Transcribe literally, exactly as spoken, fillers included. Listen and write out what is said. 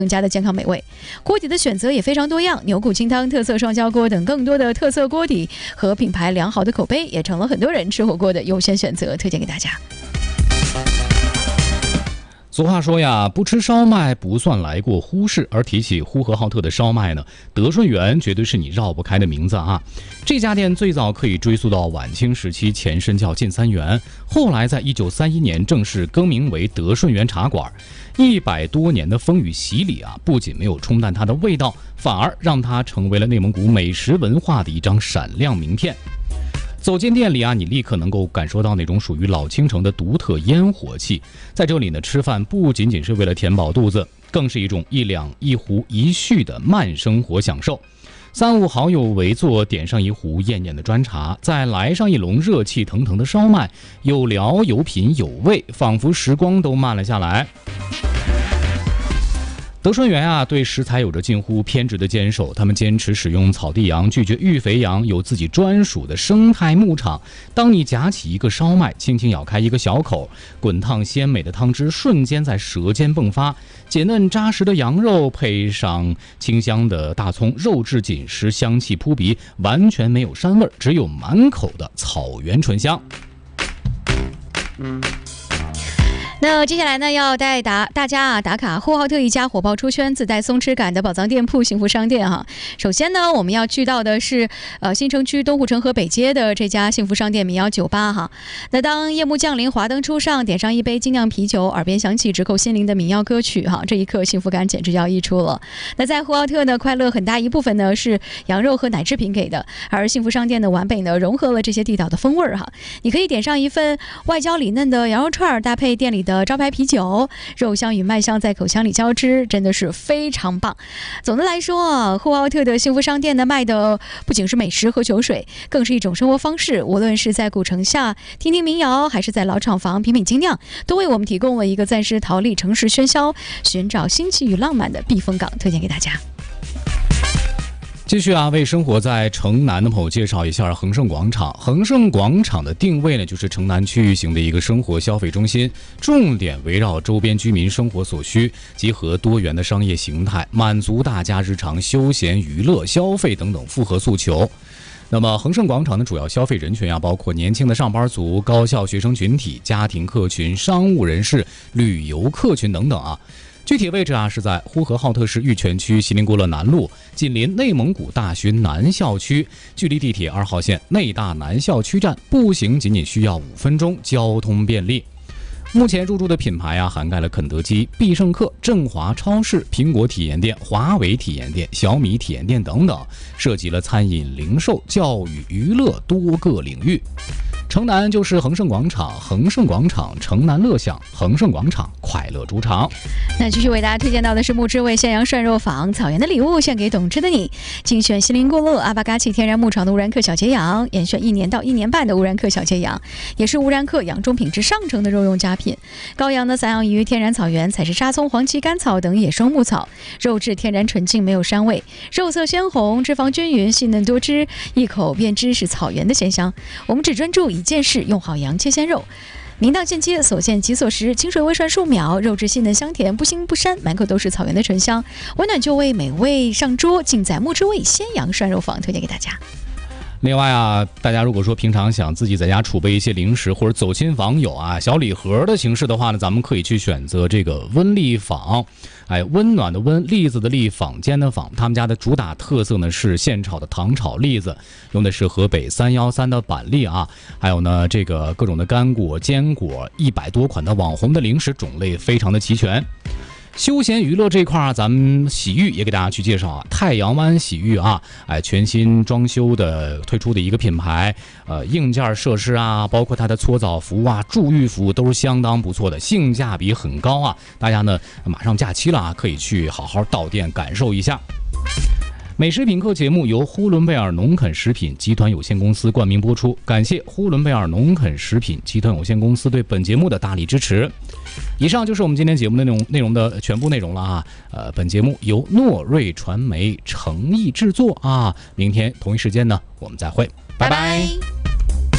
更加的健康美味。锅底的选择也非常多样，牛骨清汤、特色双椒锅等更多的特色锅底和品牌良好的口碑，也成了很多人吃火锅的优先选择，推荐给大家。 俗话说呀，不吃烧麦不算来过呼市。而提起呼和浩特的烧麦呢，德顺园绝对是你绕不开的名字啊。这家店最早可以追溯到晚清时期，前身叫进三元，后来在一九三一年正式更名为德顺园茶馆。一百多年的风雨洗礼啊，不仅没有冲淡它的味道，反而让它成为了内蒙古美食文化的一张闪亮名片。走进店里啊，你立刻能够感受到那种属于老青城的独特烟火气。在这里呢，吃饭不仅仅是为了填饱肚子，更是一种一两一壶一叙的慢生活享受。三五好友围坐，点上一壶艳艳的砖茶，再来上一笼热气腾腾的烧麦，有聊有品有味，仿佛时光都慢了下来。德顺园啊，对食材有着近乎偏执的坚守，他们坚持使用草地羊，拒绝育肥羊，有自己专属的生态牧场。当你夹起一个烧麦，轻轻咬开一个小口，滚烫鲜美的汤汁瞬间在舌尖迸发，解嫩扎实的羊肉配上清香的大葱，肉质紧实，香气扑鼻，完全没有膻味，只有满口的草原醇香。 那接下来呢，要带大大家啊打卡呼和浩特一家火爆出圈、自带松弛感的宝藏店铺——幸福商店哈。首先呢，我们要去到的是呃新城区东护城河北街的这家幸福商店民谣酒吧哈。那当夜幕降临，华灯初上，点上一杯精酿啤酒，耳边响起直扣心灵的民谣歌曲哈，这一刻幸福感简直要溢出了。那在呼和浩特呢，快乐很大一部分呢是羊肉和奶制品给的，而幸福商店呢完美呢融合了这些地道的风味哈。你可以点上一份外焦里嫩的羊肉串，搭配店里的的招牌啤酒，肉香与麦香在口腔里交织，真的是非常棒。总的来说啊，呼和浩特的幸福商店呢，卖的不仅是美食和酒水，更是一种生活方式。无论是在古城下听听民谣，还是在老厂房品品精酿，都为我们提供了一个暂时逃离城市喧嚣，寻找新奇与浪漫的避风港，推荐给大家。 继续啊，为生活在城南的朋友介绍一下恒盛广场。恒盛广场的定位呢，就是城南区域型的一个生活消费中心，重点围绕周边居民生活所需，集合多元的商业形态，满足大家日常休闲、娱乐、消费等等复合诉求。那么恒盛广场的主要消费人群啊，包括年轻的上班族、高校学生群体、家庭客群、商务人士、旅游客群等等啊。具体位置啊是在呼和浩特市玉泉区锡林郭勒南路，紧邻内蒙古大学南校区，距离地铁二号线内大南校区站步行仅仅需要五分钟，交通便利。目前入驻的品牌啊，涵盖了肯德基、必胜客、振华超市、苹果体验店、华为体验店、小米体验店等等，涉及了餐饮、零售、教育、娱乐多个领域。城南就是恒盛广场，恒盛广场城南乐享，恒盛广场快乐主场。 那继续为大家推荐到的是木之味咸阳涮肉坊，草原的礼物献给懂吃的你。精选锡林郭勒阿巴嘎契天然牧场的乌兰克小节羊，严选一年到一年半的乌兰克小节羊，也是乌兰克养中品质上乘的肉用佳品。羔羊呢散养于天然草原，采食沙葱、黄芪、甘草等野生牧草，肉质天然纯净，没有膻味，肉色鲜红，脂肪均匀，细嫩多汁，一口便知是草原的鲜香。我们只专注一件事，用好羊切鲜肉。明档现切，所见即所食，清水微涮数秒，肉质细嫩香甜，不腥不膻，满口都是草原的醇香，温暖就味，美味上桌，尽在木之味鲜羊涮肉坊，推荐给大家。 另外啊，大家如果说平常想自己在家储备一些零食或者走亲访友啊，小礼盒的形式的话呢，咱们可以去选择这个温丽坊，哎，温暖的温，栗子的栗，坊间的坊。他们家的主打特色呢是现炒的糖炒栗子，用的是河北三一三的板栗啊，还有呢这个各种的干果、坚果，一百多款的网红的零食种类非常的齐全。休闲娱乐这块儿，咱们洗浴也给大家去介绍啊，太阳湾洗浴啊，哎，全新装修的推出的一个品牌，呃，硬件设施啊，包括它的搓澡服啊、助浴服都是相当不错的，性价比很高啊。大家呢马上假期了啊，可以去好好到店感受一下。美食品课节目由呼伦贝尔农垦食品集团有限公司冠名播出，感谢呼伦贝尔农垦食品集团有限公司对本节目的大力支持。以上就是我们今天节目的内容内容的全部内容了啊。呃，本节目由诺瑞传媒诚意制作啊。明天同一时间呢，我们再会，拜拜。拜拜。